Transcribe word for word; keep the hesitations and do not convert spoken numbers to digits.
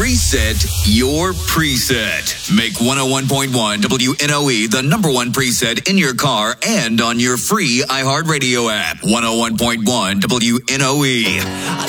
Reset your preset. Make one oh one point one W N O E the number one preset in your car and on your free iHeartRadio app. one oh one point one W N O E.